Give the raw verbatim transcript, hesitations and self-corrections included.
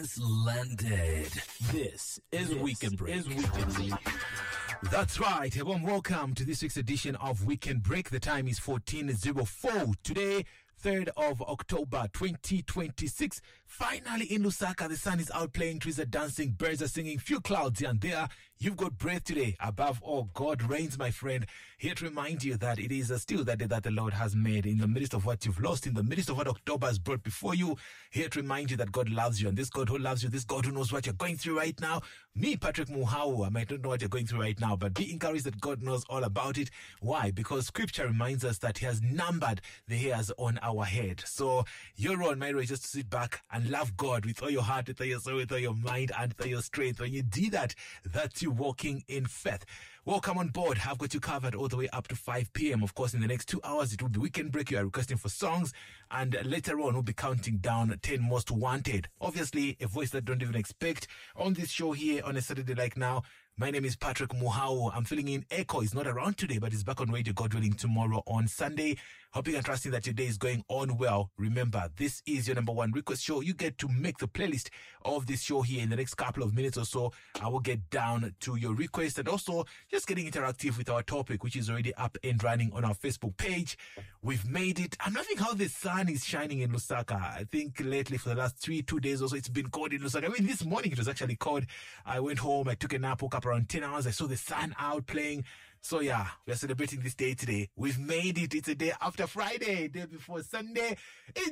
has landed. This is This Weekend Break. is Weekend Break. That's right. A warm welcome to this week's edition of Weekend Break. The time is fourteen oh four. Today, third of October twenty twenty-six. Finally in Lusaka, the sun is out playing, trees are dancing, birds are singing, few clouds here and there. You've got breath today. Above all, God reigns, my friend. Here to remind you that it is still that day that the Lord has made. In the midst of what you've lost, in the midst of what October has brought before you, here to remind you that God loves you. And this God who loves you, this God who knows what you're going through right now. Me, Patrick Muhau, I might not know what you're going through right now, but be encouraged that God knows all about it. Why? Because scripture reminds us that he has numbered the hairs on our head. So you're on my road just to sit back and love God with all your heart, with all your soul, with all your mind, and with all your strength. When you do that, that's you walking in faith. Welcome on board. I've got you covered all the way up to five p.m. Of course, in the next two hours, it will be Weekend Break. You are requesting for songs, and later on, we'll be counting down ten most wanted. Obviously, a voice that don't even expect on this show here on a Saturday like now. My name is Patrick Muhau. I'm filling in. Echo is not around today, but he's back on radio, God willing, tomorrow on Sunday. Hoping and trusting that your day is going on well. Remember, this is your number one request show. You get to make the playlist of this show here in the next couple of minutes or so. I will get down to your request and also just getting interactive with our topic, which is already up and running on our Facebook page. We've made it. I'm loving how the sun is shining in Lusaka. I think lately for the last three, two days or so, it's been cold in Lusaka. I mean, this morning it was actually cold. I went home, I took a nap, woke up around ten hours. I saw the sun out playing. So yeah, we're celebrating this day today. We've made it. It's a day after Friday, day before Sunday. It's